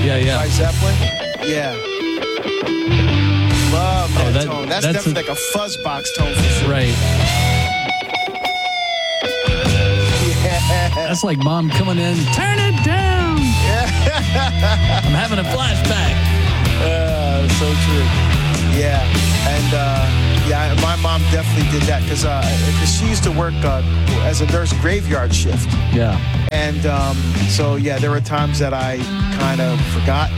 Yeah. By Zeppelin. Yeah. Love that tone. That's definitely like a fuzz box tone for sure. Right. Yeah. That's like mom coming in, turn it down. Yeah. I'm having a flashback. So true. Yeah. And my mom definitely did that because she used to work as a nurse graveyard shift. Yeah. And so, there were times that I kind of forgot.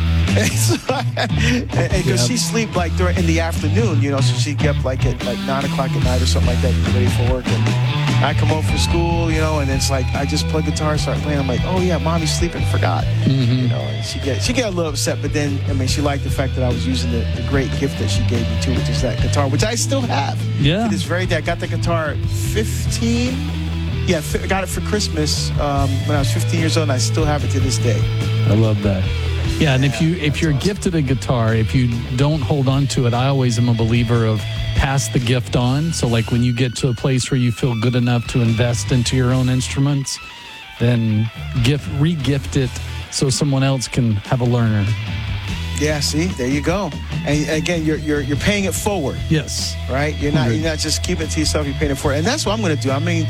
Because she sleep like in the afternoon, so she'd get up like at 9 o'clock at night or something like that, get ready for work. And I come home from school, and it's like I just plug guitar, start playing. I'm like, oh yeah, mommy's sleeping, forgot. Mm-hmm. And she get a little upset, but then she liked the fact that I was using the great gift that she gave me too, which is that guitar, which I still have. Yeah. To this very day, I got the guitar at 15. Yeah, I got it for Christmas when I was 15 years old, and I still have it to this day. I love that. Yeah, and if you're awesome. Gifted a guitar, if you don't hold on to it, I always am a believer of pass the gift on. So like when you get to a place where you feel good enough to invest into your own instruments, then re-gift it so someone else can have a learner. Yeah, see, there you go. And again, you're paying it forward. Yes. Right? You're not just keeping it to yourself, you're paying it forward. And that's what I'm going to do. I mean,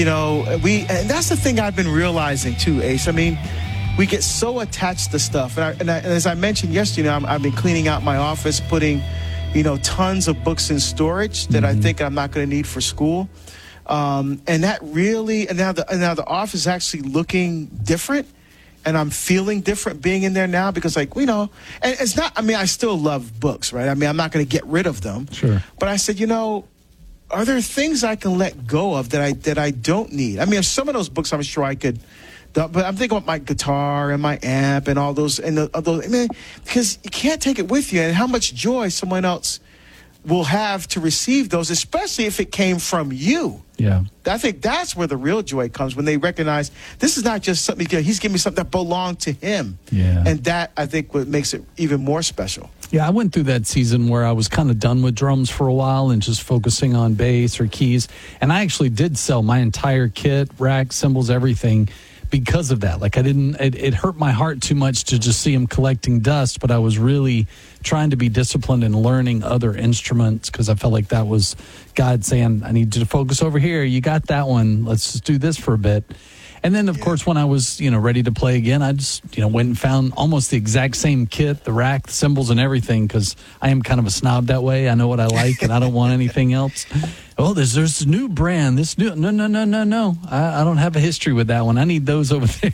and that's the thing I've been realizing too, Ace. I mean, we get so attached to stuff. And as I mentioned yesterday, I've been cleaning out my office, putting, tons of books in storage that I think I'm not going to need for school. And that really, and now the office is actually looking different. And I'm feeling different being in there now because, and it's not, I still love books, right? I'm not going to get rid of them. Sure. But I said, are there things I can let go of that I don't need? Some of those books I'm sure I could. But I'm thinking about my guitar and my amp and all those, because you can't take it with you, and how much joy someone else will have to receive those, especially if it came from you. Yeah. I think that's where the real joy comes, when they recognize this is not just something, he's giving me something that belonged to him. Yeah. And that, I think, what makes it even more special. Yeah, I went through that season where I was kind of done with drums for a while and just focusing on bass or keys. And I actually did sell my entire kit, rack, cymbals, everything, because of that. Like it hurt my heart too much to just see him collecting dust, but I was really trying to be disciplined in learning other instruments because I felt like that was God saying, I need you to focus over here. You got that one. Let's just do this for a bit. And then, of course, when I was, ready to play again, I just, went and found almost the exact same kit, the rack, the cymbals, and everything, because I am kind of a snob that way. I know what I like, and I don't want anything else. Oh, there's a new brand. No. I don't have a history with that one. I need those over there.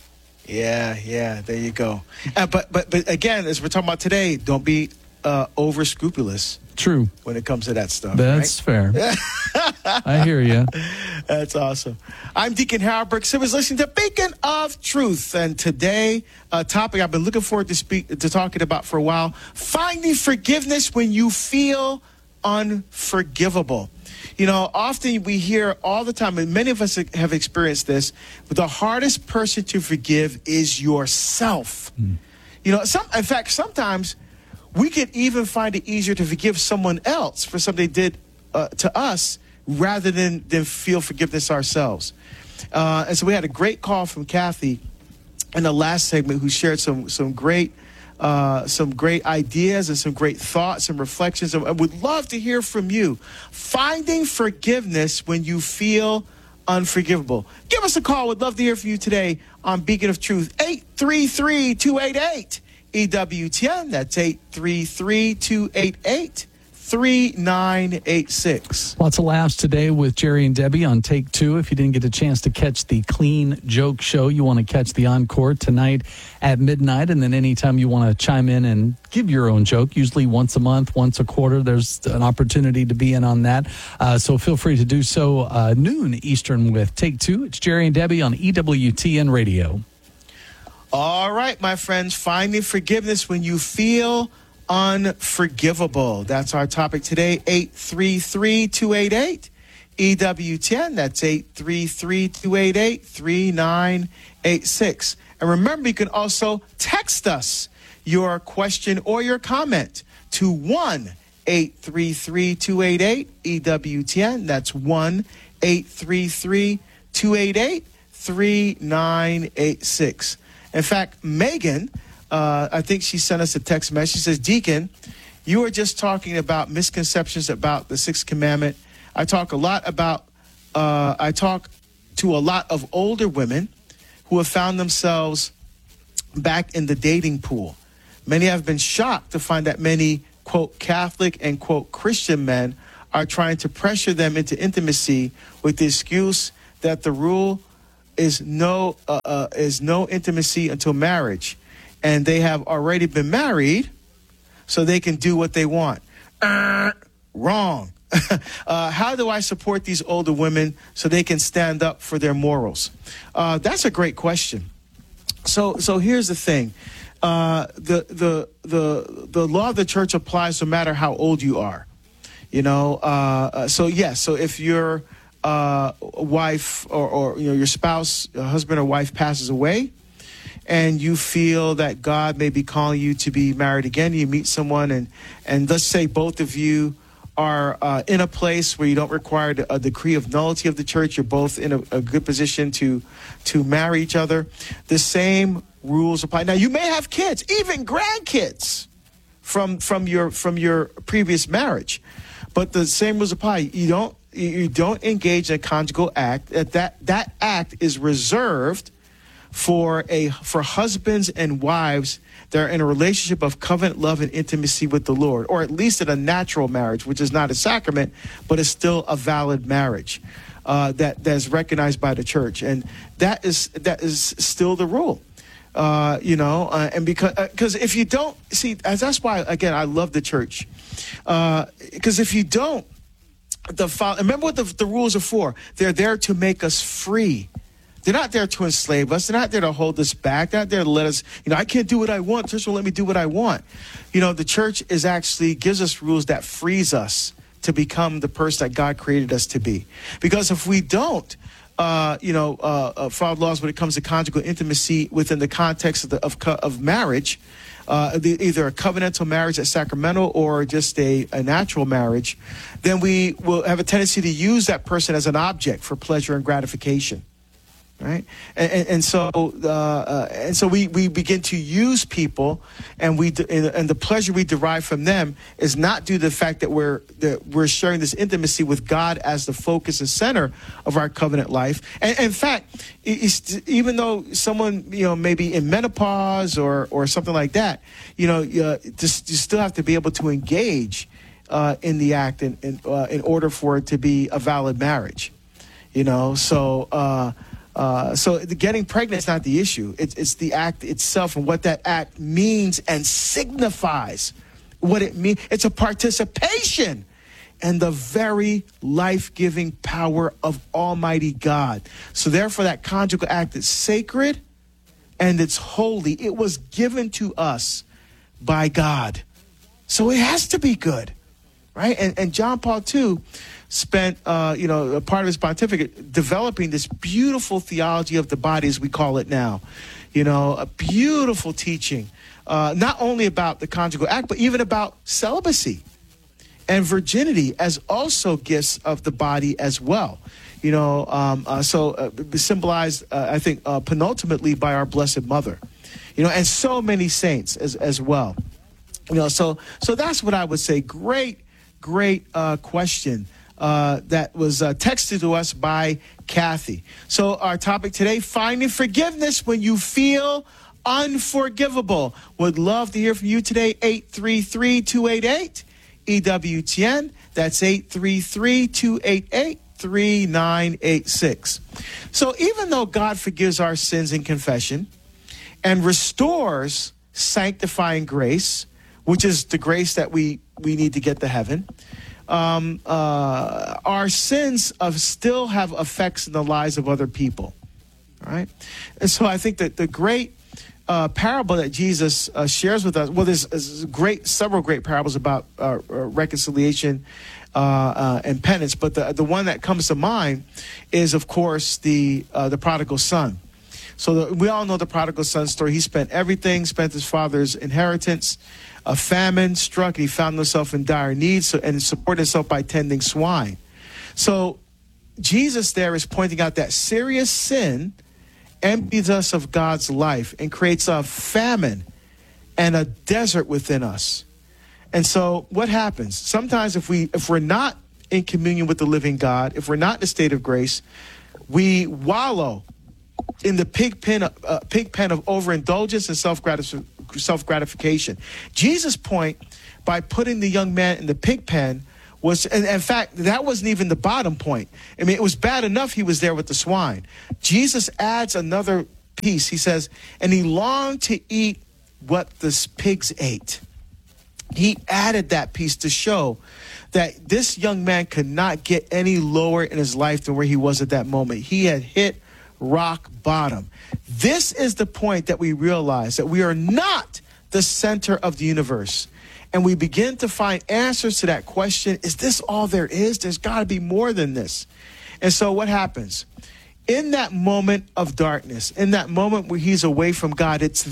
Yeah, there you go. But again, as we're talking about today, don't be over scrupulous. True. When it comes to that stuff. That's fair. I hear you. That's awesome. I'm Deacon Harold Brooks. I was listening to Beacon of Truth. And today, a topic I've been looking forward to talking about for a while, finding forgiveness when you feel unforgivable. Often we hear all the time, and many of us have experienced this, but the hardest person to forgive is yourself. In fact, sometimes we could even find it easier to forgive someone else for something they did to us rather than feel forgiveness ourselves. And so we had a great call from Kathy in the last segment, who shared some great ideas and some great thoughts and reflections. And I would love to hear from you. Finding forgiveness when you feel unforgivable. Give us a call. We'd love to hear from you today on Beacon of Truth. 833-288. EWTN, that's 833-288-3986. Lots of laughs today with Jerry and Debbie on Take Two. If you didn't get a chance to catch the Clean Joke Show, you want to catch the encore tonight at midnight. And then anytime you want to chime in and give your own joke, usually once a month, once a quarter, there's an opportunity to be in on that. So feel free to do so noon Eastern with Take Two. It's Jerry and Debbie on EWTN Radio. All right, my friends, finding forgiveness when you feel unforgivable. That's our topic today, 833-288. EWTN, that's 833-288-3986. And remember, you can also text us your question or your comment to 1-833-288-EWTN. That's 1-833-288-3986. In fact, Megan I think she sent us a text message. She says, Deacon, you were just talking about misconceptions about the sixth commandment. I talk to a lot of older women who have found themselves back in the dating pool. Many have been shocked to find that many, quote, Catholic and, quote, Christian men are trying to pressure them into intimacy with the excuse that the rule is no intimacy until marriage. And they have already been married, so they can do what they want. Wrong. How do I support these older women so they can stand up for their morals? That's a great question. So here's the thing. The law of the church applies no matter how old you are. So if your wife or your spouse, husband or wife passes away, and you feel that God may be calling you to be married again, you meet someone, and let's say both of you are in a place where you don't require a decree of nullity of the church. You're both in a good position to marry each other. The same rules apply. Now, you may have kids, even grandkids, from your previous marriage, but the same rules apply. You don't engage in a conjugal act. That act is reserved for husbands and wives that are in a relationship of covenant love and intimacy with the Lord, or at least in a natural marriage, which is not a sacrament, but is still a valid marriage that is recognized by the church, and that is still the rule. And because if you don't see, that's why again I love the church, because if you don't, remember what the rules are for. They're there to make us free. They're not there to enslave us. They're not there to hold us back. They're not there to let us, I can't do what I want. The church will let me do what I want. The church gives us rules that frees us to become the person that God created us to be. Because if we don't, follow laws when it comes to conjugal intimacy within the context of marriage, either a covenantal marriage that's sacramental or just a natural marriage, then we will have a tendency to use that person as an object for pleasure and gratification. Right, and so we begin to use people, and the pleasure we derive from them is not due to the fact that we're sharing this intimacy with God as the focus and center of our covenant life. And in fact, even though someone may be in menopause or something like that, you still have to be able to engage in the act in order for it to be a valid marriage. So getting pregnant is not the issue. It's the act itself and what that act means and signifies. What it means. It's a participation in the very life-giving power of Almighty God. So therefore, that conjugal act is sacred and it's holy. It was given to us by God. So it has to be good. Right? And John Paul II spent, a part of his pontificate developing this beautiful theology of the body, as we call it now. A beautiful teaching, not only about the conjugal act, but even about celibacy and virginity as also gifts of the body as well. Symbolized, I think, penultimately by our Blessed Mother, and so many saints as well. So that's what I would say. Great question that was texted to us by Kathy. So our topic today, finding forgiveness when you feel unforgivable. Would love to hear from you today, 833-288 EWTN. That's 833-288-3986. So even though God forgives our sins in confession and restores sanctifying grace, which is the grace that we need to get to heaven, our sins still have effects in the lives of other people, right? And so I think that the great parable that Jesus shares with us, well, there's several great parables about reconciliation and penance, but the one that comes to mind is, of course, the prodigal son. So we all know the prodigal son story. He spent everything, spent his father's inheritance. A famine struck, and he found himself in dire need, and supported himself by tending swine. So Jesus there is pointing out that serious sin empties us of God's life and creates a famine and a desert within us. And so what happens? Sometimes if we're not in communion with the living God, if we're not in a state of grace, we wallow in the pig pen of overindulgence and self-gratification. Jesus' point by putting the young man in the pig pen was, and in fact, that wasn't even the bottom point. I mean, it was bad enough he was there with the swine. Jesus adds another piece. He says, and he longed to eat what the pigs ate. He added that piece to show that this young man could not get any lower in his life than where he was at that moment. He had hit rock bottom. This is the point that we realize that we are not the center of the universe. And we begin to find answers to that question, is this all there is? There's got to be more than this. And so what happens? In that moment of darkness, in that moment where he's away from God, it's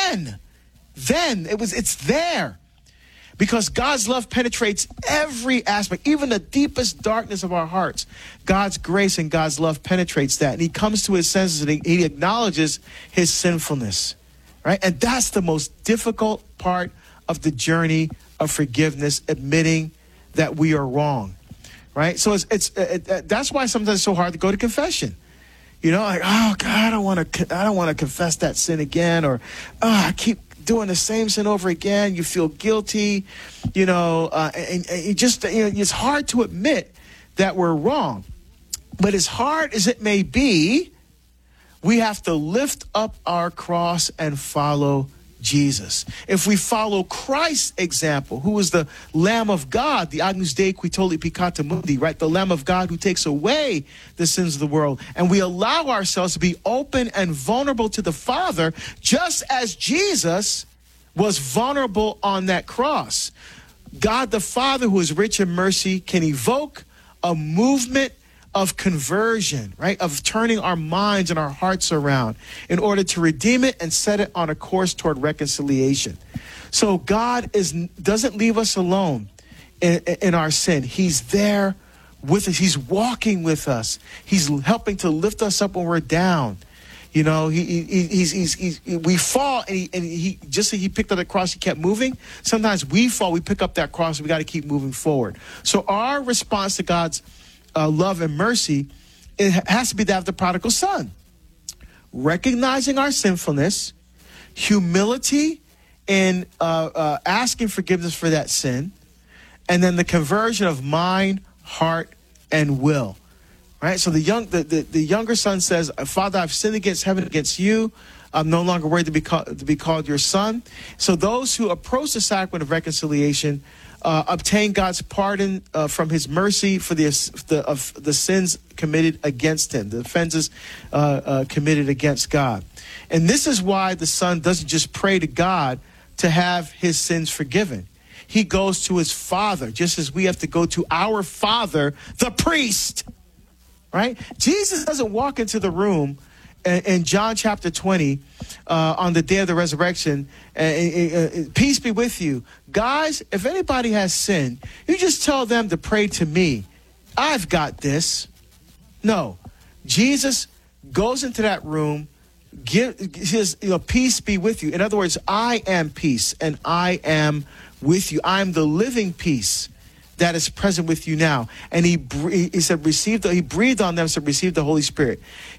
there. Because God's love penetrates every aspect, even the deepest darkness of our hearts. God's grace and God's love penetrates that. And he comes to his senses and he acknowledges his sinfulness, right? And that's the most difficult part of the journey of forgiveness, admitting that we are wrong, right? So that's why sometimes it's so hard to go to confession. You know, like, oh God, I don't want to confess that sin again, or I keep doing the same sin over again. You feel guilty, you know, and it just, you know, it's hard to admit that we're wrong. But as hard as it may be, we have to lift up our cross and follow Jesus. If we follow Christ's example, who is the Lamb of God, the Agnus Dei qui tollit peccata mundi, right? The Lamb of God who takes away the sins of the world. And we allow ourselves to be open and vulnerable to the Father, just as Jesus was vulnerable on that cross. God the Father, who is rich in mercy, can evoke a movement of conversion, right? Of turning our minds and our hearts around in order to redeem it and set it on a course toward reconciliation. So God doesn't leave us alone in our sin. He's there with us. He's walking with us. He's helping to lift us up when we're down. You know, we fall, and he just as he picked up the cross, he kept moving. Sometimes we fall, we pick up that cross, and we got to keep moving forward. So our response to God's love and mercy, it has to be that of the prodigal son. Recognizing our sinfulness, humility in asking forgiveness for that sin, and then the conversion of mind, heart, and will. Right? So the younger son says, Father, I've sinned against heaven, against you. I'm no longer worthy to be called your son. So those who approach the sacrament of reconciliation obtain God's pardon from his mercy for the sins committed against him, the offenses committed against God. And this is why the son doesn't just pray to God to have his sins forgiven. He goes to his Father, just as we have to go to our Father, the priest, right? Jesus doesn't walk into the room in John chapter 20, on the day of the resurrection, peace be with you. Guys, if anybody has sinned, you just tell them to pray to me. I've got this. No. Jesus goes into that room, says, peace be with you. In other words, I am peace, and I am with you. I am the living peace that is present with you now. And he said, he breathed on them, said, receive the Holy Spirit.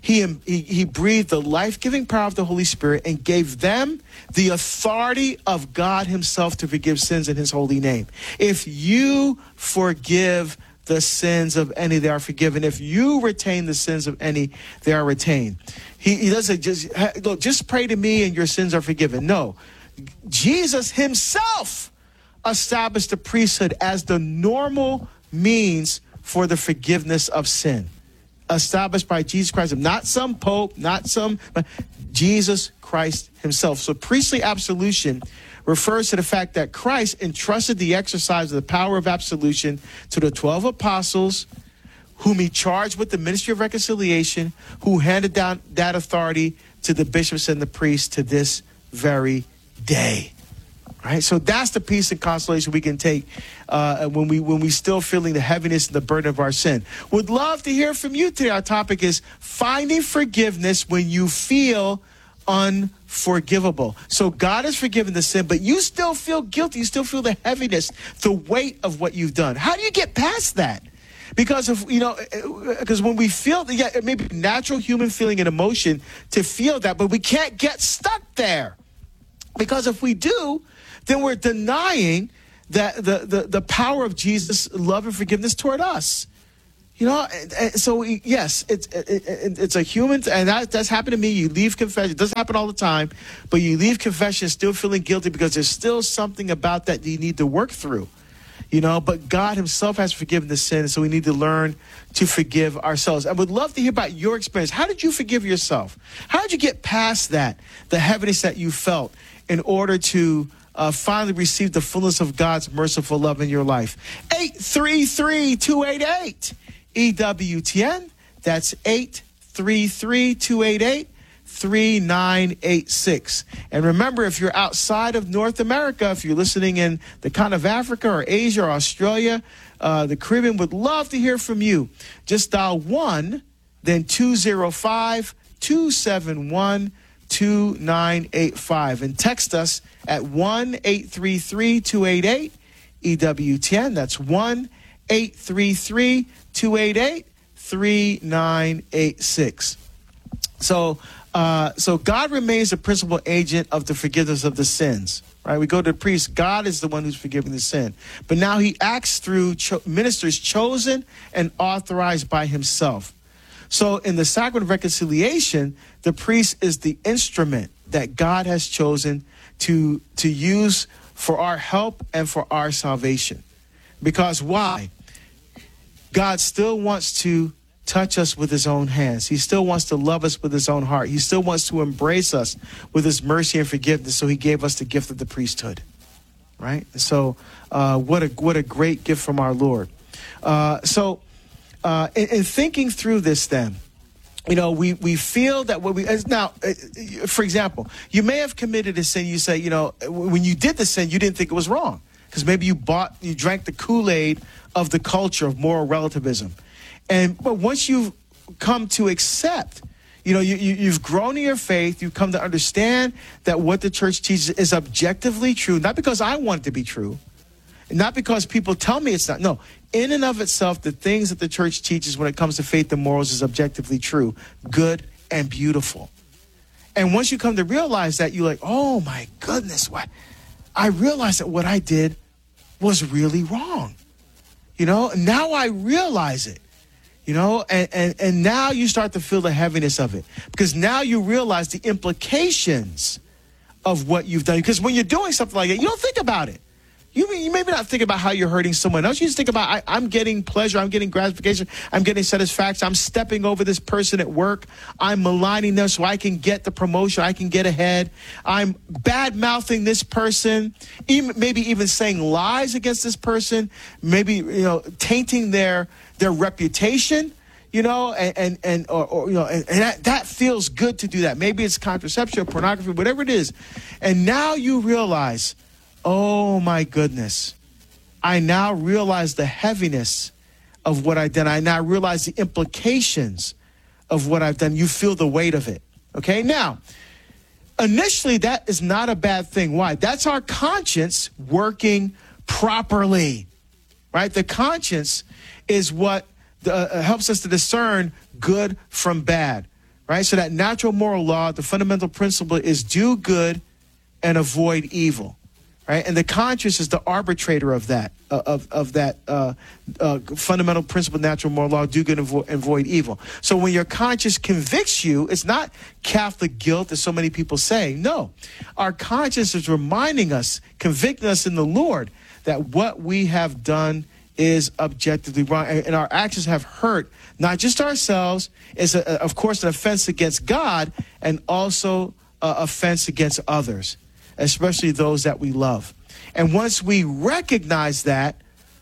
He breathed the life-giving power of the Holy Spirit and gave them the authority of God himself to forgive sins in his holy name. If you forgive the sins of any, they are forgiven. If you retain the sins of any, they are retained. He doesn't just pray to me and your sins are forgiven. No, Jesus himself established the priesthood as the normal means for the forgiveness of sin. Established by Jesus Christ, not some pope, but Jesus Christ himself. So priestly absolution refers to the fact that Christ entrusted the exercise of the power of absolution to the 12 apostles, whom he charged with the ministry of reconciliation, who handed down that authority to the bishops and the priests to this very day. Right, so that's the peace and consolation we can take when we still feeling the heaviness and the burden of our sin. Would love to hear from you today. Our topic is finding forgiveness when you feel unforgiven. forgivable. So God has forgiven the sin, but you still feel guilty. You still feel the heaviness, the weight of what you've done. How do you get past that? Because because when we feel, it may be natural human feeling and emotion to feel that, but we can't get stuck there. Because if we do, then we're denying that the power of Jesus' love and forgiveness toward us. So yes, it's a human, and that's happened to me. You leave confession; it doesn't happen all the time, but you leave confession still feeling guilty because there's still something about that you need to work through. But God himself has forgiven the sin, so we need to learn to forgive ourselves. I would love to hear about your experience. How did you forgive yourself? How did you get past that, the heaviness that you felt, in order to finally receive the fullness of God's merciful love in your life? 833-288 EWTN. That's 833-288-3986. And remember, if you're outside of North America, if you're listening in the continent of Africa or Asia or Australia, the Caribbean, would love to hear from you. Just dial 1, then 205-271-2985 and text us at 1-833-288-EWTN. That's 1-833-288-3986. So God remains the principal agent of the forgiveness of the sins, right? We go to the priest. God is the one who's forgiving the sin. But now he acts through ministers chosen and authorized by himself. So in the sacrament of reconciliation, the priest is the instrument that God has chosen to use for our help and for our salvation. Because why? God still wants to touch us with his own hands. He still wants to love us with his own heart. He still wants to embrace us with his mercy and forgiveness. So he gave us the gift of the priesthood, right? So what a great gift from our Lord. In thinking through this, then, we feel that for example, you may have committed a sin. You say, when you did the sin, you didn't think it was wrong because maybe you drank the Kool-Aid of the culture of moral relativism. But once you've come to accept, you've grown in your faith, you've come to understand that what the church teaches is objectively true, not because I want it to be true, not because people tell me it's not. No, in and of itself, the things that the church teaches when it comes to faith and morals is objectively true, good and beautiful. And once you come to realize that, you're like, oh my goodness, what? I realized that what I did was really wrong. Now I realize it. And now you start to feel the heaviness of it because now you realize the implications of what you've done. Because when you're doing something like that, you don't think about it. You maybe not think about how you're hurting someone else. You just think about, I'm getting pleasure, I'm getting gratification, I'm getting satisfaction, I'm stepping over this person at work, I'm maligning them so I can get the promotion, I can get ahead, I'm bad-mouthing this person, maybe even saying lies against this person, maybe tainting their reputation, and that feels good to do that. Maybe it's contraception or pornography, whatever it is. And now you realize, oh my goodness, I now realize the heaviness of what I've done. I now realize the implications of what I've done. You feel the weight of it. Okay, now, initially that is not a bad thing. Why? That's our conscience working properly, right? The conscience is what helps us to discern good from bad, right? So that natural moral law, the fundamental principle is do good and avoid evil. Right, and the conscience is the arbitrator of that, fundamental principle, natural moral law: do good and avoid evil. So when your conscience convicts you, it's not Catholic guilt, as so many people say. No, our conscience is reminding us, convicting us in the Lord that what we have done is objectively wrong, and our actions have hurt not just ourselves. It's of course an offense against God, and also offense against others, especially those that we love. And once we recognize that,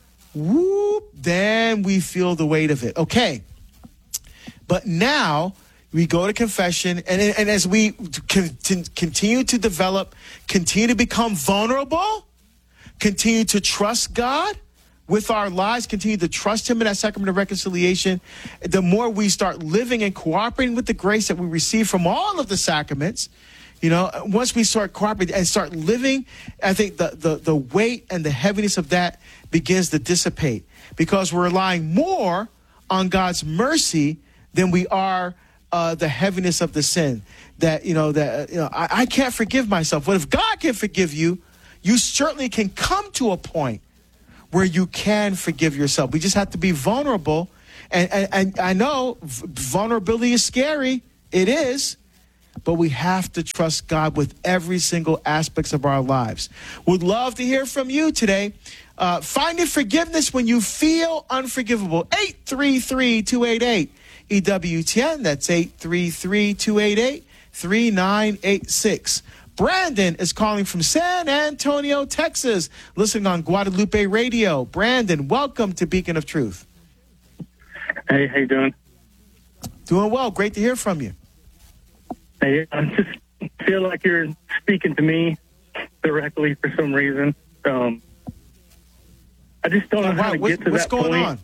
then we feel the weight of it. Okay. But now we go to confession, and as we continue to develop, continue to become vulnerable, continue to trust God with our lives, continue to trust him in that sacrament of reconciliation, the more we start living and cooperating with the grace that we receive from all of the sacraments, You know, once we start cooperating and start living, I think the weight and the heaviness of that begins to dissipate because we're relying more on God's mercy than we are the heaviness of the sin. I can't forgive myself. But if God can forgive you, you certainly can come to a point where you can forgive yourself. We just have to be vulnerable. And I know vulnerability is scary. It is. But we have to trust God with every single aspects of our lives. Would love to hear from you today. Finding forgiveness when you feel unforgivable. 833-288-EWTN. That's 833-288-3986. Brandon is calling from San Antonio, Texas, listening on Guadalupe Radio. Brandon, welcome to Beacon of Truth. Hey, how you doing? Doing well. Great to hear from you. Hey, I just feel like you're speaking to me directly for some reason. I just don't know how to get to that point. What's going on?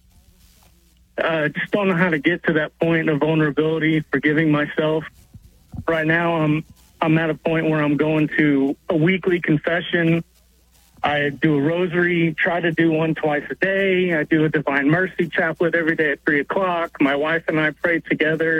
Just don't know how to get to that point of vulnerability, forgiving myself. Right now, I'm at a point where I'm going to a weekly confession. I do a rosary, try to do one twice a day. I do a Divine Mercy chaplet every day at 3 o'clock. My wife and I pray together.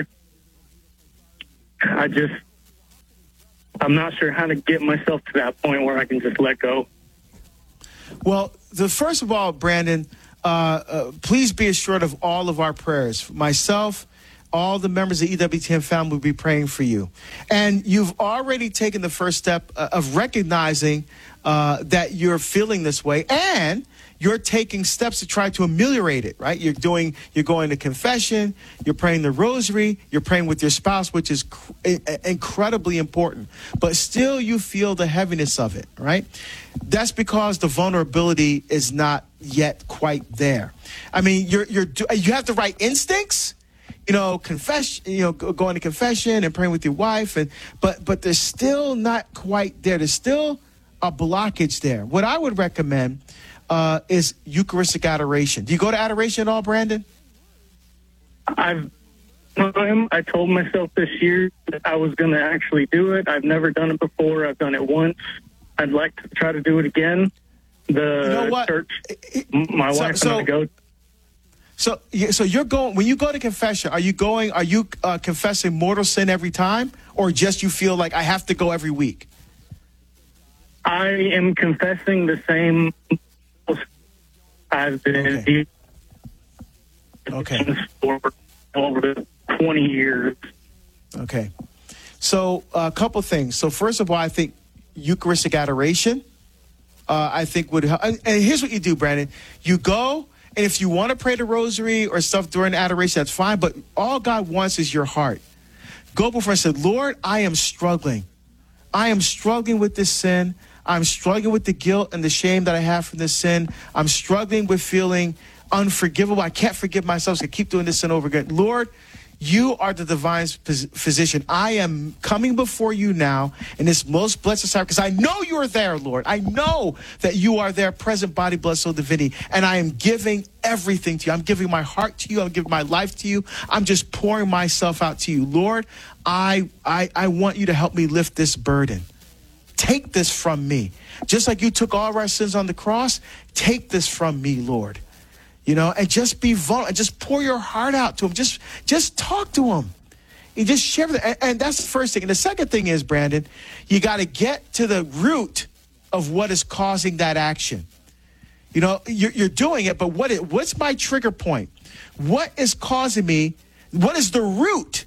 I'm not sure how to get myself to that point where I can just let go. Well, first of all, Brandon, please be assured of all of our prayers. Myself, all the members of the EWTN family will be praying for you. And you've already taken the first step of recognizing that you're feeling this way, and you're taking steps to try to ameliorate it, right? You're going to confession, you're praying the rosary, you're praying with your spouse, which is incredibly important. But still you feel the heaviness of it, right? That's because the vulnerability is not yet quite there. I mean, you have the right instincts, confession, going to confession and praying with your wife, but they're still not quite there. There's still a blockage there. What I would recommend is Eucharistic adoration. Do you go to adoration at all, Brandon? I told myself this year that I was going to actually do it. I've never done it before. I've done it once. I'd like to try to do it again. Church, my wife and I go. So you're going, when you go to confession, are you confessing mortal sin every time, or just you feel like I have to go every week? I am confessing the same. I've been for over 20 years. Okay. So a couple things. So first of all, I think Eucharistic adoration, I think would help. And here's what you do, Brandon. You go, and if you want to pray the rosary or stuff during adoration, that's fine. But all God wants is your heart. Go before and say, Lord, I am struggling. I am struggling with this sin. I'm struggling with the guilt and the shame that I have from this sin. I'm struggling with feeling unforgivable. I can't forgive myself, so I keep doing this sin over again. Lord, you are the divine physician. I am coming before you now in this most blessed hour because I know you are there, Lord. I know that you are there, present body, blood, soul, divinity, and I am giving everything to you. I'm giving my heart to you. I'm giving my life to you. I'm just pouring myself out to you. Lord, I want you to help me lift this burden. Take this from me. Just like you took all of our sins on the cross, take this from me, Lord. And just be vulnerable, and just pour your heart out to him. Just talk to him. You just share with him. And that's the first thing. And the second thing is, Brandon, you got to get to the root of what is causing that action. You're doing it, but what's my trigger point? What is causing me? What is the root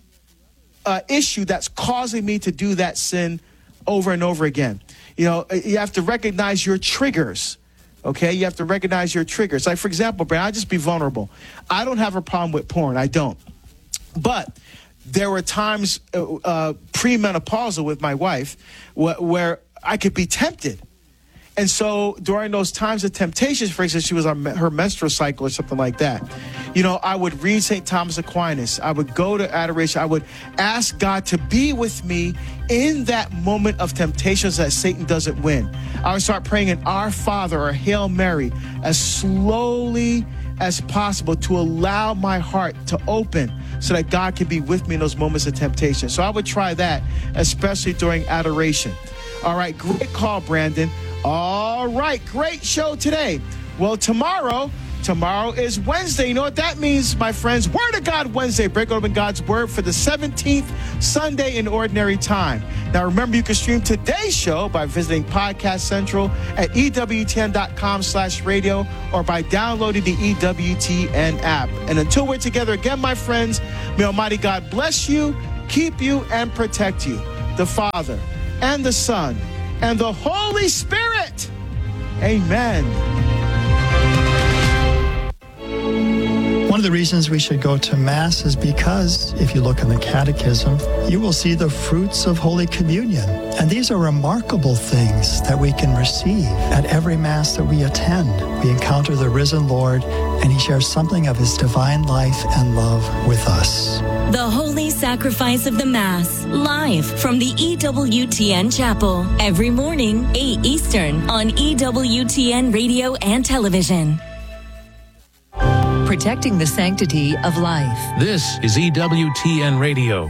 issue that's causing me to do that sin over and over again? You have to recognize your triggers. Okay, you have to recognize your triggers. Like, for example, Brandon, I'll just be vulnerable. I don't have a problem with porn. I don't. But there were times premenopausal with my wife where I could be tempted. And so during those times of temptations, for instance, she was on her menstrual cycle or something like that, I would read St. Thomas Aquinas. I would go to adoration. I would ask God to be with me in that moment of temptations that Satan doesn't win. I would start praying an Our Father or Hail Mary as slowly as possible to allow my heart to open so that God can be with me in those moments of temptation. So I would try that, especially during adoration. All right, great call, Brandon. All right, great show today. Well, tomorrow is Wednesday. You know what that means, my friends? Word of God Wednesday. Break open God's Word for the 17th Sunday in Ordinary Time. Now, remember, you can stream today's show by visiting Podcast Central at EWTN.com/radio or by downloading the EWTN app. And until we're together again, my friends, may Almighty God bless you, keep you, and protect you. The Father and the Son and the Holy Spirit. Amen. One of the reasons we should go to Mass is because, if you look in the Catechism, you will see the fruits of Holy Communion. And these are remarkable things that we can receive at every Mass that we attend. We encounter the risen Lord, and He shares something of His divine life and love with us. The Holy Sacrifice of the Mass, live from the EWTN Chapel, every morning, 8 Eastern, on EWTN Radio and Television. Protecting the sanctity of life. This is EWTN Radio.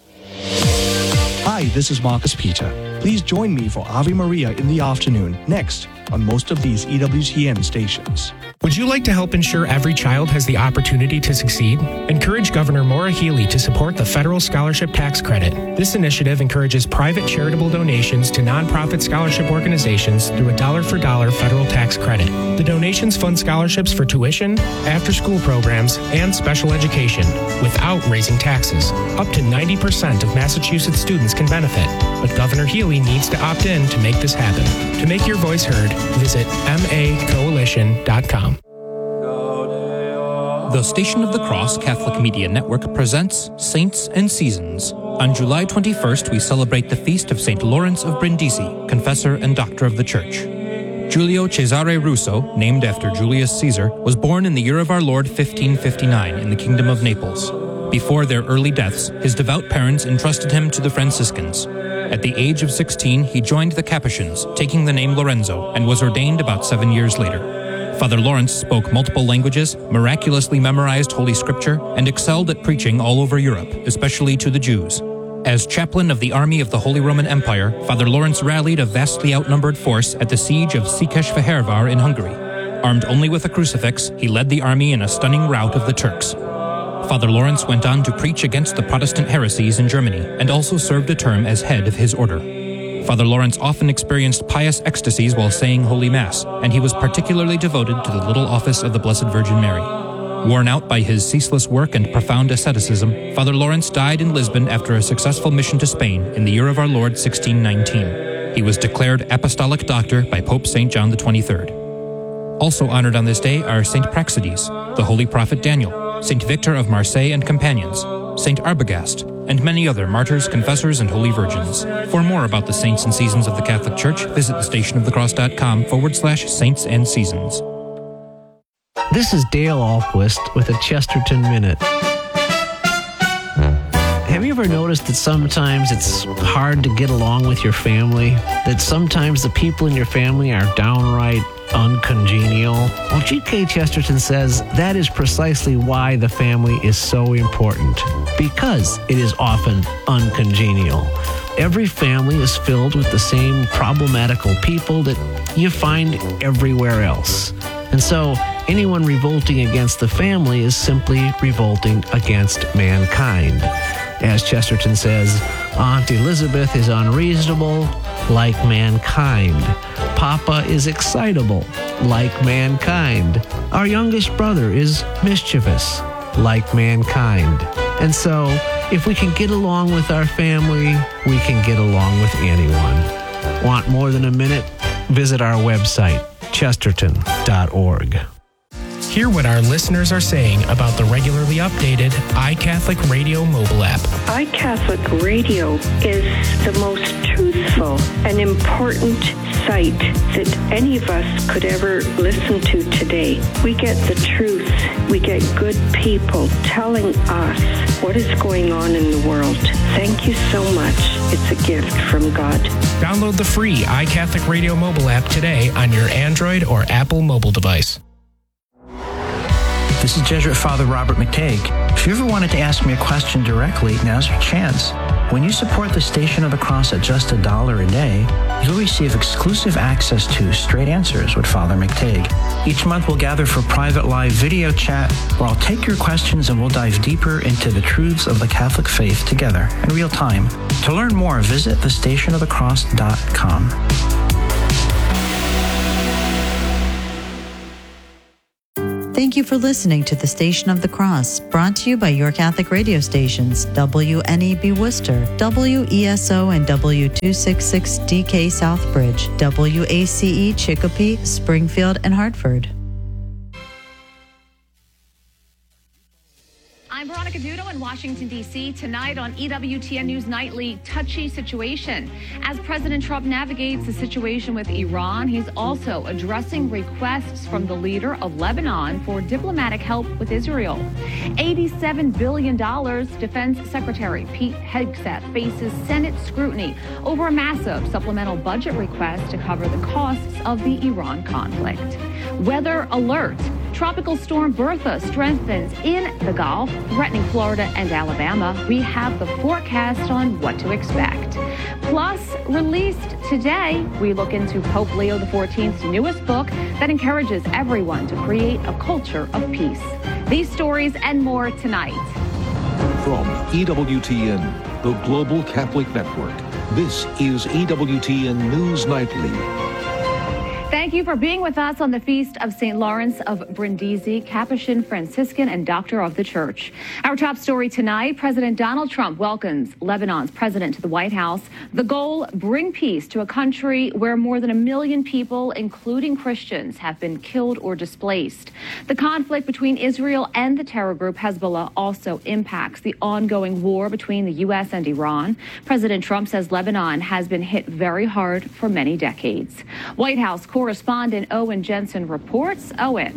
Hi, this is Marcus Peter. Please join me for Ave Maria in the afternoon, next on most of these EWTN stations. Would you like to help ensure every child has the opportunity to succeed? Encourage Governor Maura Healey to support the Federal Scholarship Tax Credit. This initiative encourages private charitable donations to nonprofit scholarship organizations through a dollar-for-dollar federal tax credit. The donations fund scholarships for tuition, after-school programs, and special education without raising taxes. Up to 90% of Massachusetts students can benefit, but Governor Healey needs to opt in to make this happen. To make your voice heard, visit macoalition.com. The Station of the Cross Catholic Media Network presents Saints and Seasons. On July 21st, we celebrate the feast of St. Lawrence of Brindisi, confessor and doctor of the Church. Giulio Cesare Russo, named after Julius Caesar, was born in the year of our Lord 1559 in the Kingdom of Naples. Before their early deaths, his devout parents entrusted him to the Franciscans. At the age of 16, he joined the Capuchins, taking the name Lorenzo, and was ordained about 7 years later. Father Lawrence spoke multiple languages, miraculously memorized Holy Scripture, and excelled at preaching all over Europe, especially to the Jews. As chaplain of the army of the Holy Roman Empire, Father Lawrence rallied a vastly outnumbered force at the siege of Székesfehérvár in Hungary. Armed only with a crucifix, he led the army in a stunning rout of the Turks. Father Lawrence went on to preach against the Protestant heresies in Germany, and also served a term as head of his order. Father Lawrence often experienced pious ecstasies while saying Holy Mass, and he was particularly devoted to the little office of the Blessed Virgin Mary. Worn out by his ceaseless work and profound asceticism, Father Lawrence died in Lisbon after a successful mission to Spain in the year of our Lord 1619. He was declared Apostolic Doctor by Pope St. John XXIII. Also honored on this day are St. Praxedes, the Holy Prophet Daniel, St. Victor of Marseille and companions, St. Arbogast, and many other martyrs, confessors, and holy virgins. For more about the saints and seasons of the Catholic Church, visit thestationofthecross.com/saints and seasons. This is Dale Ahlquist with a Chesterton Minute. Have you ever noticed that sometimes it's hard to get along with your family? That sometimes the people in your family are downright uncongenial? Well, G.K. Chesterton says that is precisely why the family is so important, because it is often uncongenial. Every family is filled with the same problematical people that you find everywhere else. And so anyone revolting against the family is simply revolting against mankind. As Chesterton says, Aunt Elizabeth is unreasonable, like mankind. Papa is excitable, like mankind. Our youngest brother is mischievous, like mankind. And so, if we can get along with our family, we can get along with anyone. Want more than a minute? Visit our website, chesterton.org. Hear what our listeners are saying about the regularly updated iCatholic Radio mobile app. iCatholic Radio is the most truthful and important site that any of us could ever listen to today. We get the truth. We get good people telling us what is going on in the world. Thank you so much. It's a gift from God. Download the free iCatholic Radio mobile app today on your Android or Apple mobile device. This is Jesuit Father Robert McTague. If you ever wanted to ask me a question directly, now's your chance. When you support the Station of the Cross at just $1 a day, you'll receive exclusive access to Straight Answers with Father McTague. Each month we'll gather for private live video chat where I'll take your questions and we'll dive deeper into the truths of the Catholic faith together in real time. To learn more, visit thestationofthecross.com. Thank you for listening to the Station of the Cross, brought to you by your Catholic radio stations, WNEB Worcester, WESO and W266DK Southbridge, WACE Chicopee, Springfield, and Hartford. I'm Veronica Dudo in Washington, D.C. Tonight on EWTN News Nightly, touchy situation. As President Trump navigates the situation with Iran, he's also addressing requests from the leader of Lebanon for diplomatic help with Israel. $87 billion. Defense Secretary Pete Hegseth faces Senate scrutiny over a massive supplemental budget request to cover the costs of the Iran conflict. Weather alert. Tropical storm Bertha strengthens in the Gulf, threatening Florida and Alabama. We have the forecast on what to expect. Plus, released today, we look into Pope Leo XIV's newest book that encourages everyone to create a culture of peace. These stories and more tonight. From EWTN, the Global Catholic Network, this is EWTN News Nightly. Thank you for being with us on the Feast of St. Lawrence of Brindisi, Capuchin, Franciscan, and Doctor of the Church. Our top story tonight, President Donald Trump welcomes Lebanon's president to the White House. The goal, bring peace to a country where more than 1 million people, including Christians, have been killed or displaced. The conflict between Israel and the terror group Hezbollah also impacts the ongoing war between the U.S. and Iran. President Trump says Lebanon has been hit very hard for many decades. White House correspondent Owen Jensen reports. Owen.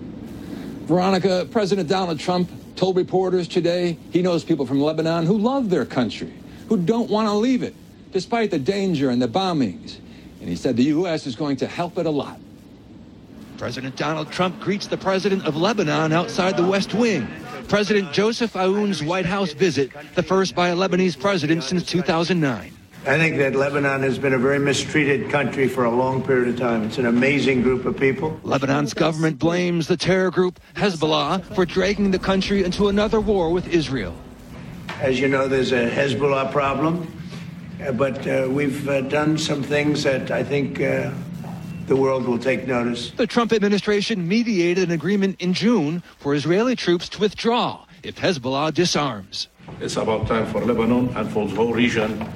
Veronica, President Donald Trump told reporters today he knows people from Lebanon who love their country, who don't want to leave it, despite the danger and the bombings. And he said the U.S. is going to help it a lot. President Donald Trump greets the president of Lebanon outside the West Wing. President Joseph Aoun's White House visit, the first by a Lebanese president since 2009. I think that Lebanon has been a very mistreated country for a long period of time. It's an amazing group of people. Lebanon's government blames the terror group Hezbollah for dragging the country into another war with Israel. As you know, there's a Hezbollah problem, but we've done some things that I think the world will take notice. The Trump administration mediated an agreement in June for Israeli troops to withdraw if Hezbollah disarms. It's about time for Lebanon and for the whole region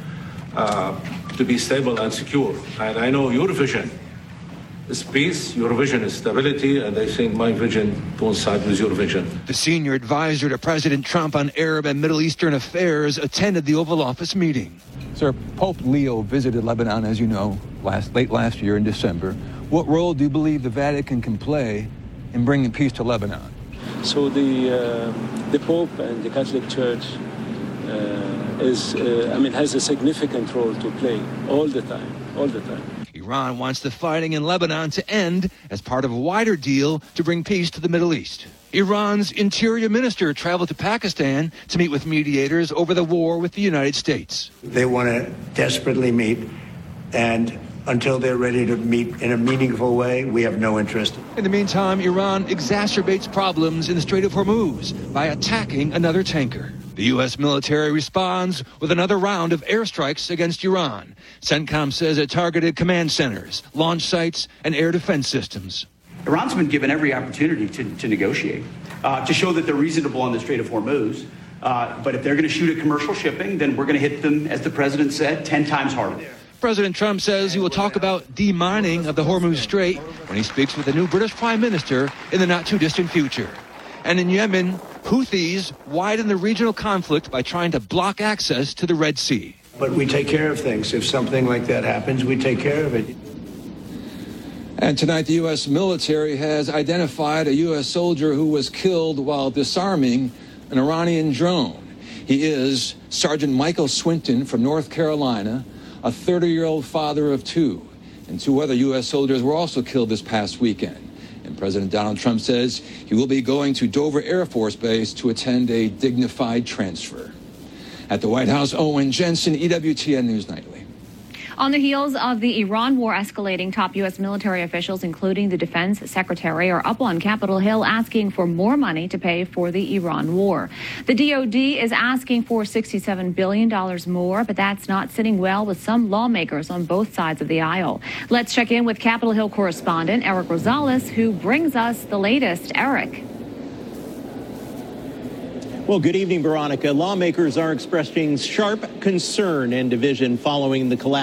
to be stable and secure. And I know your vision is peace, your vision is stability, and I think my vision coincides with your vision. The senior advisor to President Trump on Arab and Middle Eastern affairs attended the Oval Office meeting. Sir, Pope Leo visited Lebanon, as you know, late last year in December. What role do you believe the Vatican can play in bringing peace to Lebanon? So the Pope and the Catholic Church has a significant role to play all the time. Iran wants the fighting in Lebanon to end as part of a wider deal to bring peace to the Middle East. Iran's interior minister traveled to Pakistan to meet with mediators over the war with the United States. They want to desperately meet, and until they're ready to meet in a meaningful way, we have no interest. In the meantime, Iran exacerbates problems in the Strait of Hormuz by attacking another tanker. The U.S. military responds with another round of airstrikes against Iran. CENTCOM says it targeted command centers, launch sites, and air defense systems. Iran's been given every opportunity to negotiate, to show that they're reasonable on the Strait of Hormuz. But if they're going to shoot at commercial shipping, then we're going to hit them, as the president said, 10 times harder. President Trump says he will talk about demining of the Hormuz Strait when he speaks with the new British Prime Minister in the not-too-distant future. And in Yemen, Houthis widen the regional conflict by trying to block access to the Red Sea. But we take care of things. If something like that happens, we take care of it. And tonight, the U.S. military has identified a U.S. soldier who was killed while disarming an Iranian drone. He is Sergeant Michael Swinton from North Carolina, a 30-year-old father of two. And two other U.S. soldiers were also killed this past weekend. And President Donald Trump says he will be going to Dover Air Force Base to attend a dignified transfer. At the White House, Owen Jensen, EWTN News Nightly. On the heels of the Iran war escalating, top U.S. military officials, including the defense secretary, are up on Capitol Hill asking for more money to pay for the Iran war. The DOD is asking for $67 billion more, but that's not sitting well with some lawmakers on both sides of the aisle. Let's check in with Capitol Hill correspondent Eric Rosales, who brings us the latest. Eric. Well, good evening, Veronica. Lawmakers are expressing sharp concern and division following the collapse